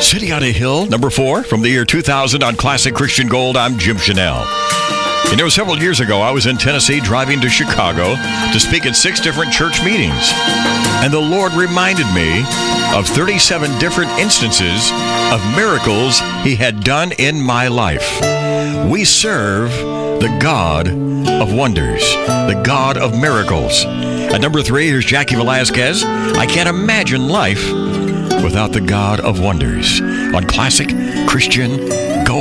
City on a Hill, number 4, from the year 2000 on Classic Christian Gold. I'm Jim Chanel. You know, several years ago, I was in Tennessee driving to Chicago to speak at 6 different church meetings. And the Lord reminded me of 37 different instances of miracles He had done in my life. We serve the God of wonders, the God of miracles. At number 3, here's Jackie Velasquez. I can't imagine life without the God of wonders on Classic Christian